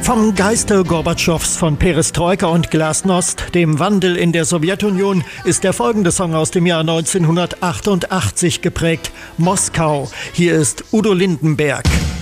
Vom Geiste Gorbatschows, von Perestroika und Glasnost, dem Wandel in der Sowjetunion, ist der folgende Song aus dem Jahr 1988 geprägt. Moskau. Hier ist Udo Lindenberg.